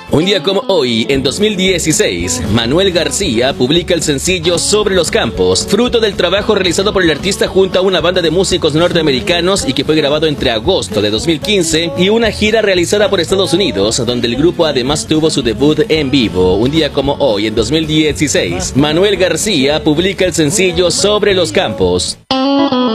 Un día como hoy, en 2016, Manuel García publica el sencillo Sobre los Campos, fruto del trabajo realizado por el artista junto a una banda de músicos norteamericanos y que fue grabado entre agosto de 2015 y una gira realizada por Estados Unidos, donde el grupo además tuvo su debut en vivo. Un día como hoy, en 2016, Manuel García publica el sencillo Sobre los Campos.